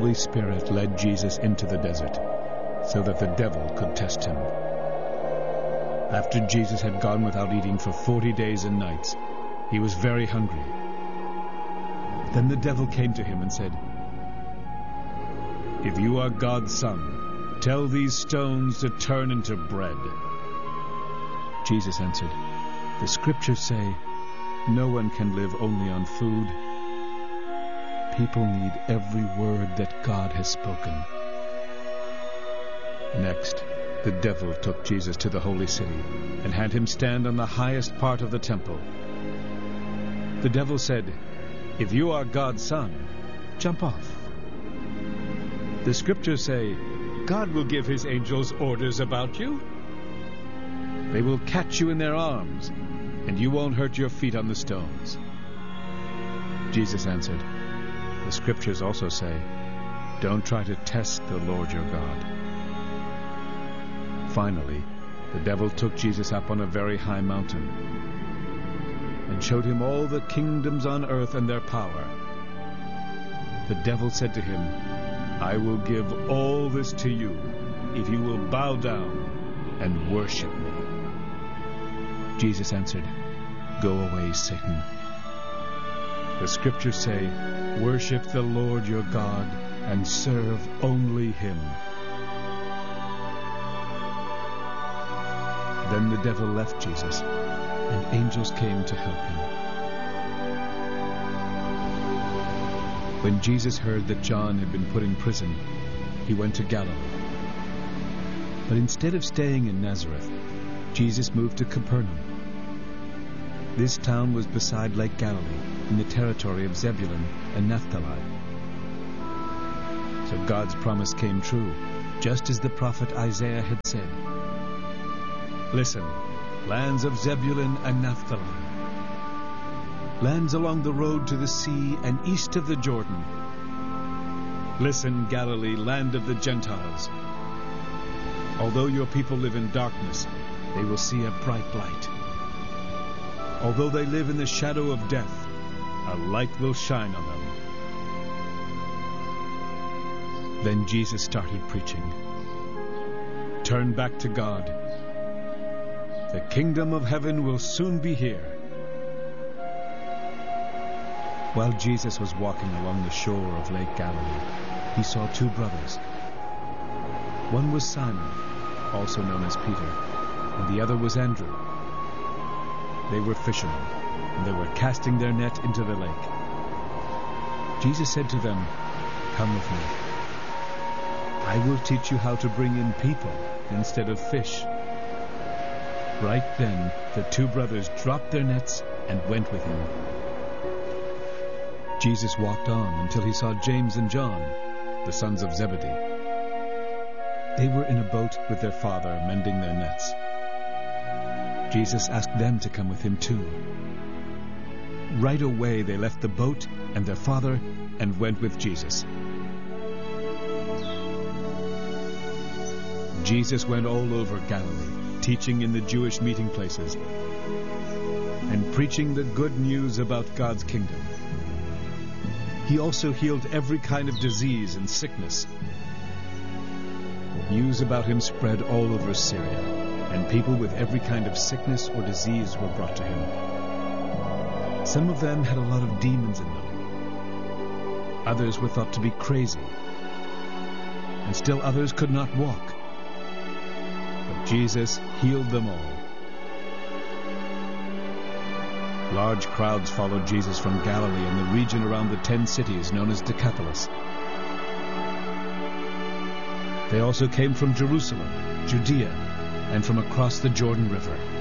Holy Spirit led Jesus into the desert so that the devil could test him. After Jesus had gone without eating for 40 days and nights, he was very hungry. Then the devil came to him and said, "If you are God's son, tell these stones to turn into bread." Jesus answered, "The scriptures say, no one can live only on food. People need every word that God has spoken." Next, the devil took Jesus to the holy city and had him stand on the highest part of the temple. The devil said, "If you are God's son, jump off. The scriptures say, God will give his angels orders about you. They will catch you in their arms, and you won't hurt your feet on the stones." Jesus answered, "The scriptures also say, don't try to test the Lord your God." Finally, the devil took Jesus up on a very high mountain and showed him all the kingdoms on earth and their power. The devil said to him, "I will give all this to you if you will bow down and worship me." Jesus answered, "Go away, Satan. The scriptures say, worship the Lord your God and serve only him." Then the devil left Jesus, and angels came to help him. When Jesus heard that John had been put in prison, he went to Galilee. But instead of staying in Nazareth, Jesus moved to Capernaum. This town was beside Lake Galilee, in the territory of Zebulun and Naphtali. So God's promise came true, just as the prophet Isaiah had said. "Listen, lands of Zebulun and Naphtali, lands along the road to the sea and east of the Jordan. Listen, Galilee, land of the Gentiles. Although your people live in darkness, they will see a bright light. Although they live in the shadow of death, a light will shine on them." Then Jesus started preaching. "Turn back to God. The kingdom of heaven will soon be here." While Jesus was walking along the shore of Lake Galilee, he saw two brothers. One was Simon, also known as Peter, and the other was Andrew. They were fishermen, and they were casting their net into the lake. Jesus said to them, "Come with me. I will teach you how to bring in people instead of fish." Right then, the two brothers dropped their nets and went with him. Jesus walked on until he saw James and John, the sons of Zebedee. They were in a boat with their father, mending their nets. Jesus asked them to come with him too. Right away they left the boat and their father and went with Jesus. Jesus went all over Galilee, teaching in the Jewish meeting places and preaching the good news about God's kingdom. He also healed every kind of disease and sickness. News about him spread all over Syria, and people with every kind of sickness or disease were brought to him. Some of them had a lot of demons in them. Others were thought to be crazy, and still others could not walk. But Jesus healed them all. Large crowds followed Jesus from Galilee and the region around the 10 cities known as Decapolis. They also came from Jerusalem, Judea, and from across the Jordan River.